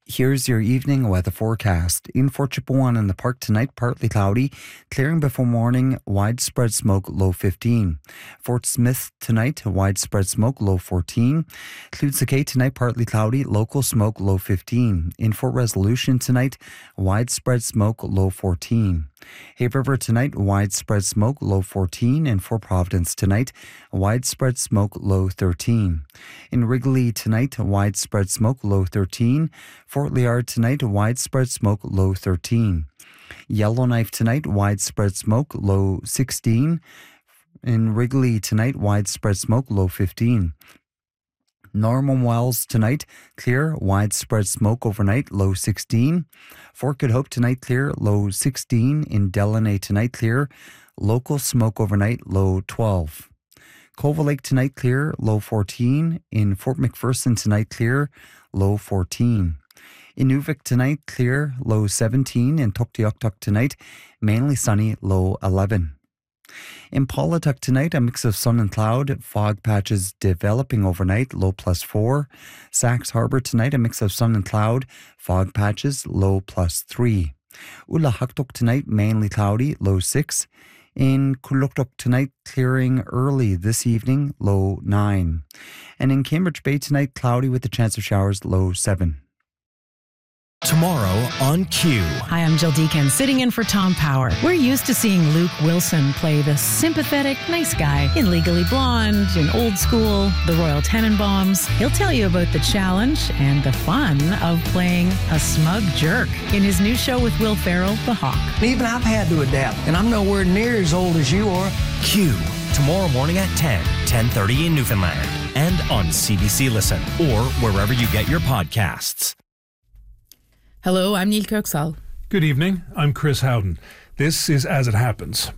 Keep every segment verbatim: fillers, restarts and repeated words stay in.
Here's your evening weather forecast. In Fort Chipewyan in the park tonight, partly cloudy, clearing before morning, widespread smoke, low fifteen. Fort Smith tonight, widespread smoke, low fourteen. Clúdsac tonight, partly cloudy, local smoke, low fifteen. In Fort Resolution tonight, widespread smoke, low fourteen. Hay River tonight, widespread smoke, low fourteen. In Fort Providence tonight, widespread smoke, low thirteen. In Wrigley tonight, widespread smoke, low thirteen. Fort Liard tonight, widespread smoke, low thirteen. Yellowknife tonight, widespread smoke, low sixteen. In Wrigley tonight, widespread smoke, low fifteen. Norman Wells tonight, clear, widespread smoke overnight, low sixteen. Fort Good Hope tonight, clear, low sixteen. In Delaney tonight, clear, local smoke overnight, low twelve. Cova Lake tonight, clear, low fourteen. In Fort McPherson tonight, clear, low fourteen. In Nuvik tonight, clear, low seventeen. In Tuktoyaktuk tonight, mainly sunny, low eleven. In Paulatuk tonight, a mix of sun and cloud, fog patches developing overnight, low plus four. Sachs Harbour tonight, a mix of sun and cloud, fog patches, low plus three. Ulahaktuk tonight, mainly cloudy, low six. In Kuluktuk tonight, clearing early this evening, low nine. And in Cambridge Bay tonight, cloudy with a chance of showers, low seven. Tomorrow on Q. Hi, I'm Jill Deacon, sitting in for Tom Power. We're used to seeing Luke Wilson play the sympathetic, nice guy in Legally Blonde, in Old School, The Royal Tenenbaums. He'll tell you about the challenge and the fun of playing a smug jerk in his new show with Will Ferrell, The Hawk. Even I've had to adapt, and I'm nowhere near as old as you are. Q. Tomorrow morning at ten, ten thirty in Newfoundland, and on C B C Listen, or wherever you get your podcasts. Hello, I'm Neil Kirksall. Good evening, I'm Chris Howden. This is As It Happens.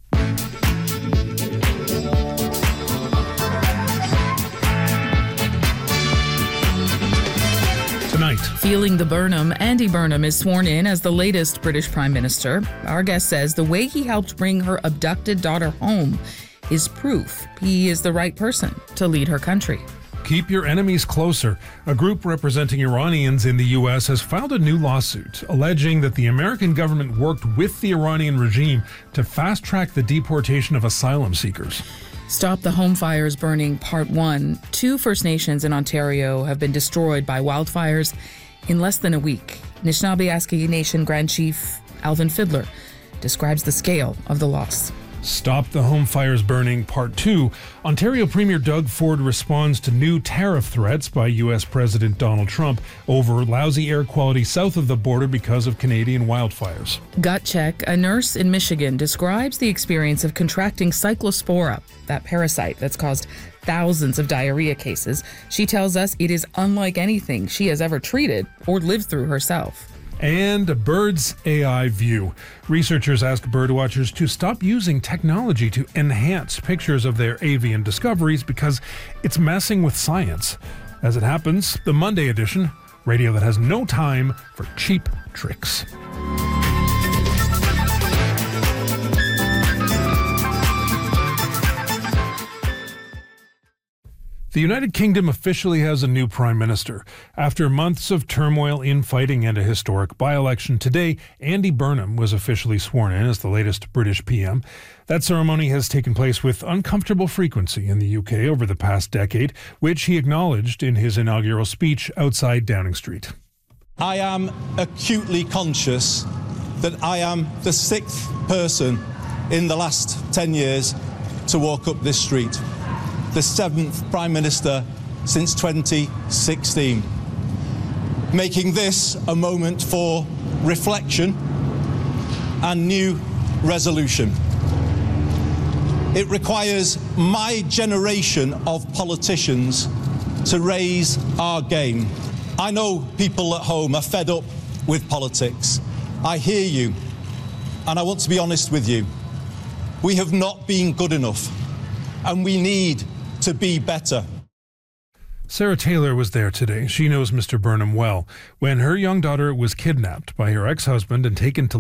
Tonight. Feeling the Burnham, Andy Burnham is sworn in as the latest British Prime Minister. Our guest says the way he helped bring her abducted daughter home is proof he is the right person to lead her country. Keep your enemies closer. A group representing Iranians in the U S has filed a new lawsuit alleging that the American government worked with the Iranian regime to fast-track the deportation of asylum seekers. Stop the Home Fires Burning Part one. Two First Nations in Ontario have been destroyed by wildfires in less than a week. Anishinaabe Nation Grand Chief Alvin Fiddler describes the scale of the loss. Stop the Home Fires Burning Part two. Ontario Premier Doug Ford responds to new tariff threats by U S President Donald Trump over lousy air quality south of the border because of Canadian wildfires. Gut Check. A nurse in Michigan describes the experience of contracting cyclospora, that parasite that's caused thousands of diarrhea cases. She tells us it is unlike anything she has ever treated or lived through herself. And a bird's A I view. Researchers ask birdwatchers to stop using technology to enhance pictures of their avian discoveries because it's messing with science. As it happens, the Monday edition, radio that has no time for cheap tricks. The United Kingdom officially has a new Prime Minister. After months of turmoil, infighting, and a historic by-election, today, Andy Burnham was officially sworn in as the latest British P M. That ceremony has taken place with uncomfortable frequency in the U K over the past decade, which he acknowledged in his inaugural speech outside Downing Street. I am acutely conscious that I am the sixth person in the last ten years to walk up this street. The seventh Prime Minister since twenty sixteen, making this a moment for reflection and new resolution. It requires my generation of politicians to raise our game. I know people at home are fed up with politics. I hear you, and I want to be honest with you. We have not been good enough, and we need to be better. Sarah Taylor was there today. She knows Mister Burnham well. When her young daughter was kidnapped by her ex-husband and taken to